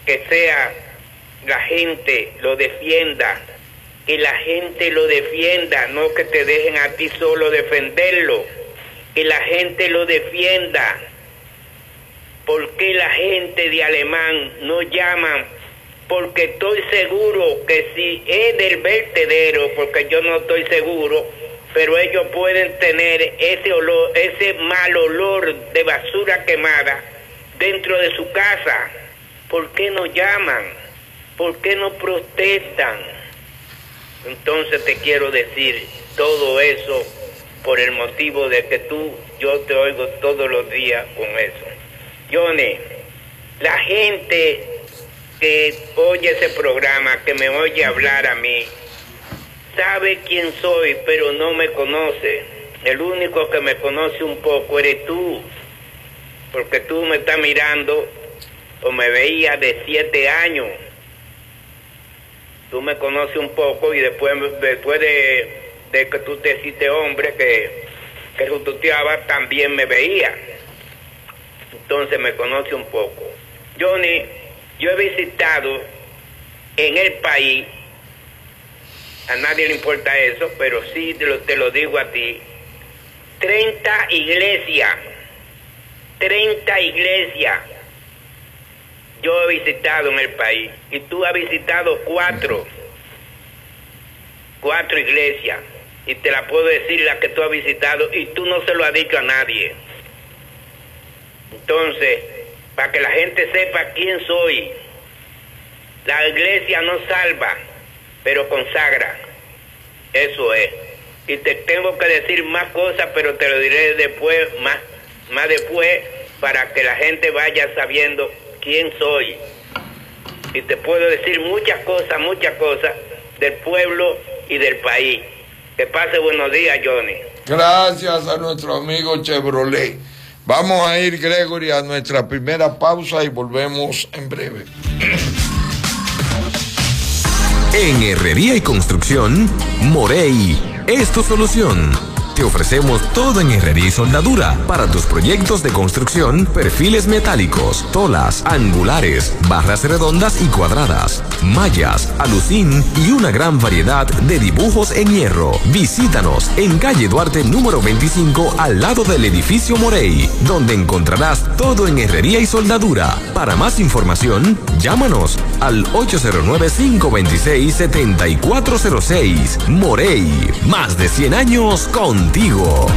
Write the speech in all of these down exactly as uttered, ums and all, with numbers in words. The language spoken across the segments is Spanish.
que sea la gente lo defienda, que la gente lo defienda, no que te dejen a ti solo defenderlo, que la gente lo defienda. ¿Por qué la gente de Alemán no llaman? Porque estoy seguro que si es del vertedero, porque yo no estoy seguro, pero ellos pueden tener ese olor, ese mal olor de basura quemada dentro de su casa. ¿Por qué no llaman? ¿Por qué no protestan? Entonces te quiero decir todo eso por el motivo de que tú, yo te oigo todos los días con eso. Johnny, la gente que oye ese programa, que me oye hablar a mí, sabe quién soy, pero no me conoce. El único que me conoce un poco eres tú, porque tú me estás mirando o me veías de siete años. Tú me conoces un poco y después, después de, de que tú te hiciste hombre, que, que tuteaba, también me veía. Entonces me conoce un poco. Johnny, yo he visitado en el país, a nadie le importa eso, pero sí te lo, te lo digo a ti, treinta iglesias, treinta iglesias yo he visitado en el país, y tú has visitado cuatro, cuatro iglesias, y te la puedo decir las que tú has visitado, y tú no se lo has dicho a nadie. Entonces, para que la gente sepa quién soy, la iglesia no salva, pero consagra. Eso es. Y te tengo que decir más cosas, pero te lo diré después, más, más después, para que la gente vaya sabiendo quién soy. Y te puedo decir muchas cosas, muchas cosas del pueblo y del país. Que pase buenos días, Johnny. Gracias a nuestro amigo Chevrolet. Vamos a ir, Gregory, a nuestra primera pausa y volvemos en breve. En Herrería y Construcción, Morey es tu solución. Te ofrecemos todo en herrería y soldadura para tus proyectos de construcción, perfiles metálicos, tolas, angulares, barras redondas y cuadradas, mallas, alucín y una gran variedad de dibujos en hierro. Visítanos en calle Duarte número veinticinco al lado del edificio Morey, donde encontrarás todo en herrería y soldadura. Para más información, llámanos al ocho cero nueve, cinco dos seis, siete cuatro cero seis. Morey, más de cien años con contigo.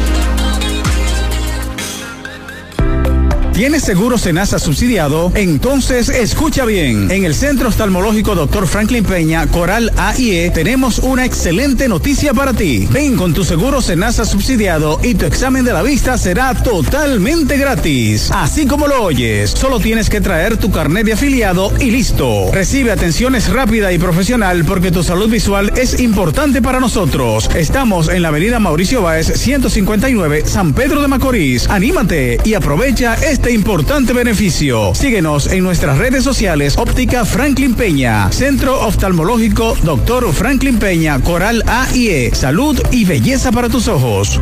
¿Tienes seguro Senasa subsidiado? Entonces escucha bien. En el Centro Oftalmológico doctor Franklin Peña, Coral A y E, tenemos una excelente noticia para ti. Ven con tu seguro Senasa subsidiado y tu examen de la vista será totalmente gratis. Así como lo oyes, solo tienes que traer tu carnet de afiliado y listo. Recibe atenciones rápida y profesional porque tu salud visual es importante para nosotros. Estamos en la avenida Mauricio Báez, ciento cincuenta y nueve, San Pedro de Macorís. Anímate y aprovecha este importante beneficio. Síguenos en nuestras redes sociales. Óptica Franklin Peña, Centro Oftalmológico doctor Franklin Peña, Coral A y E. Salud y belleza para tus ojos.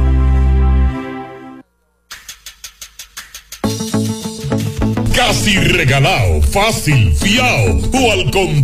Casi regalado, fácil, fiao o al contrario.